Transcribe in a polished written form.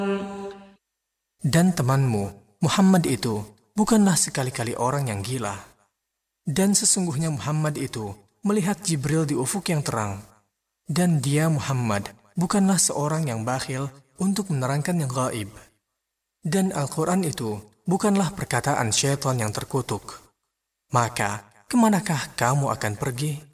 Dan temanmu, Muhammad itu, bukanlah sekali-kali orang yang gila. Dan sesungguhnya Muhammad itu melihat Jibril di ufuk yang terang. Dan dia, Muhammad, bukanlah seorang yang bakhil untuk menerangkan yang gaib. Dan Al-Quran itu bukanlah perkataan syaitan yang terkutuk. Maka, kemanakah kamu akan pergi?